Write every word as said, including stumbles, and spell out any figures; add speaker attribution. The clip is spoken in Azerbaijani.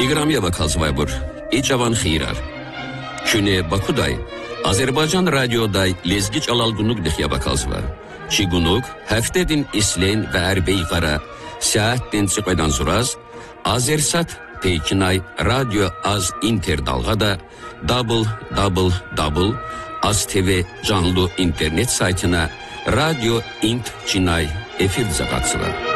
Speaker 1: İqramiya bakalsıvaybur, İçavan xeyrar. Küne Bakuday, Azerbaycan radyoday lezgiç alalgunluk dixya bakalsıvar. Çigunuk, heftedin islen ve erbeyqara, saattin çıqaydan suraz, Azersat Peykinay radyo az inter dalgada, double double double, Az T V canlı internet saytına radyo int cinay efir zaqatsıvar.